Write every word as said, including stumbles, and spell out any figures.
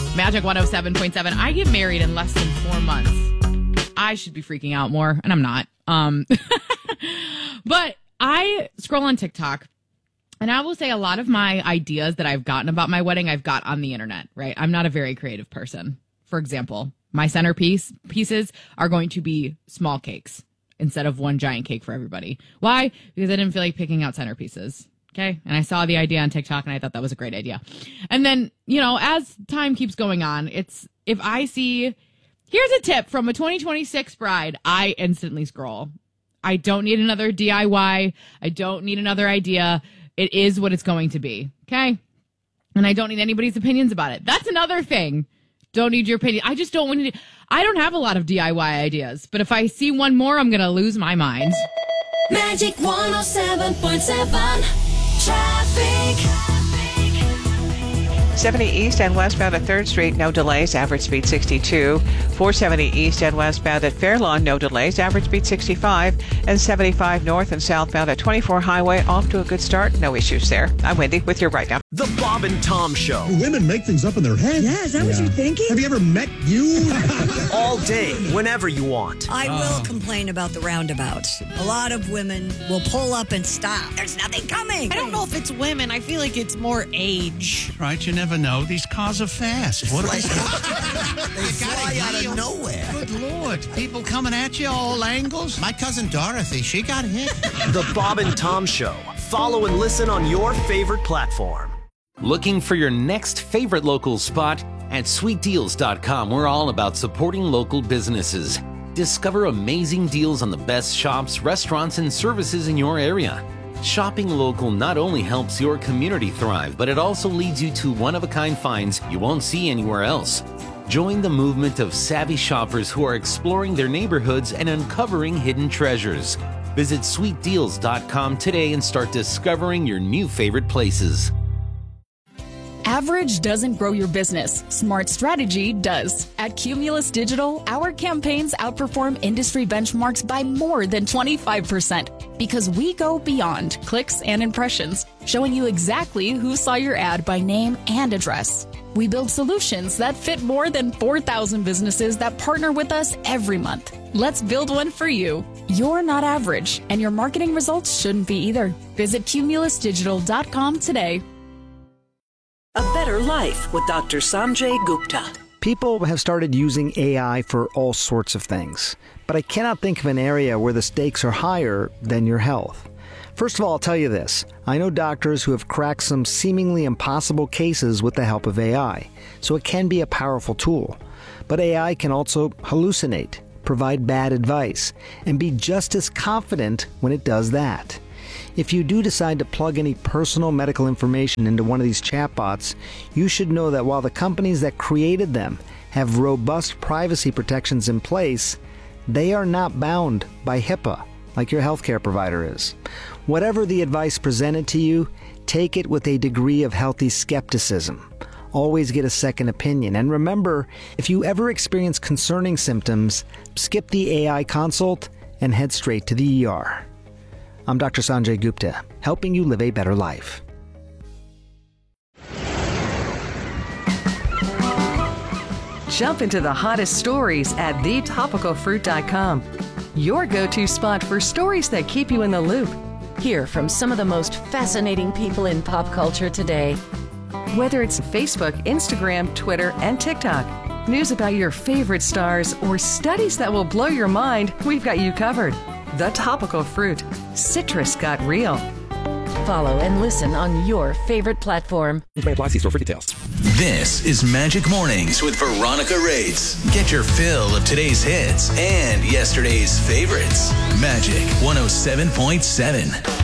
Magic one oh seven point seven. I get married in less than four months. I should be freaking out more, and I'm not. Um, but I scroll on TikTok, and I will say a lot of my ideas that I've gotten about my wedding, I've got on the internet, right? I'm not a very creative person. For example, my centerpiece pieces are going to be small cakes instead of one giant cake for everybody. Why? Because I didn't feel like picking out centerpieces. Okay. And I saw the idea on TikTok and I thought that was a great idea. And then, you know, as time keeps going on, it's if I see, here's a tip from a twenty twenty-six bride, I instantly scroll. I don't need another D I Y. I don't need another idea. It is what it's going to be. Okay. And I don't need anybody's opinions about it. That's another thing. Don't need your opinion. I just don't want to. I don't have a lot of D I Y ideas, but if I see one more, I'm going to lose my mind. Magic one oh seven point seven. Traffic. seventy East and westbound at third Street, no delays, average speed sixty-two. four seventy East and westbound at Fairlawn, no delays, average speed sixty-five. And seventy-five north and southbound at twenty-four Highway, off to a good start, no issues there. I'm Wendy with your Right Now. The Bob and Tom Show. Women make things up in their head. Yeah, is that yeah. what you're thinking? Have you ever met you? All day, whenever you want. I will complain about the roundabouts. A lot of women will pull up and stop. There's nothing coming. I don't know if it's women. I feel like it's more age. Right, you never know. These cars are fast. What like, they fly out of nowhere. Good Lord. People coming at you all angles. My cousin Dorothy, she got hit. The Bob and Tom Show. Follow and listen on your favorite platform. Looking for your next favorite local spot? At sweet deals dot com, we're all about supporting local businesses. Discover amazing deals on the best shops, restaurants, and services in your area. Shopping local not only helps your community thrive, but it also leads you to one-of-a-kind finds you won't see anywhere else. Join the movement of savvy shoppers who are exploring their neighborhoods and uncovering hidden treasures. Visit sweet deals dot com today and start discovering your new favorite places. Average doesn't grow your business. Smart strategy does. At Cumulus Digital, our campaigns outperform industry benchmarks by more than twenty-five percent because we go beyond clicks and impressions, showing you exactly who saw your ad by name and address. We build solutions that fit more than four thousand businesses that partner with us every month. Let's build one for you. You're not average, and your marketing results shouldn't be either. Visit cumulus digital dot com today. A Better Life with Doctor Sanjay Gupta. People have started using A I for all sorts of things, but I cannot think of an area where the stakes are higher than your health. First of all, I'll tell you this. I know doctors who have cracked some seemingly impossible cases with the help of A I, so it can be a powerful tool. But A I can also hallucinate, provide bad advice, and be just as confident when it does that. If you do decide to plug any personal medical information into one of these chatbots, you should know that while the companies that created them have robust privacy protections in place, they are not bound by HIPAA like your healthcare provider is. Whatever the advice presented to you, take it with a degree of healthy skepticism. Always get a second opinion. And remember, if you ever experience concerning symptoms, skip the A I consult and head straight to the E R. I'm Doctor Sanjay Gupta, helping you live a better life. Jump into the hottest stories at the topical fruit dot com. Your go-to spot for stories that keep you in the loop. Hear from some of the most fascinating people in pop culture today. Whether it's Facebook, Instagram, Twitter, and TikTok, news about your favorite stars, or studies that will blow your mind, we've got you covered. The Topical Fruit. Citrus got real. Follow and listen on your favorite platform. See store for details. This is Magic Mornings with Veronica Rades. Get your fill of today's hits and yesterday's favorites. Magic one oh seven point seven.